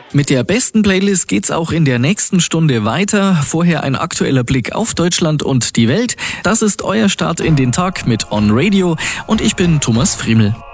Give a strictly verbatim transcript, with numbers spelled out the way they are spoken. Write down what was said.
Mit der besten Playlist geht's auch in der nächsten Stunde weiter. Vorher ein aktueller Blick auf Deutschland und die Welt. Das ist euer Start in den Tag mit On Radio und ich bin Thomas Friemel.